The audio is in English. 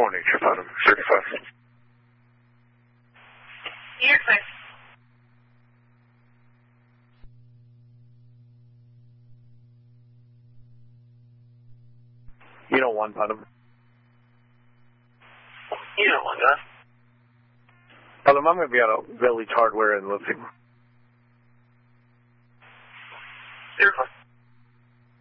morning, Chapano. 35. Yes, sir. You don't want Panam. You don't want that. Panam, I'm going to be out of Village Hardware and Living.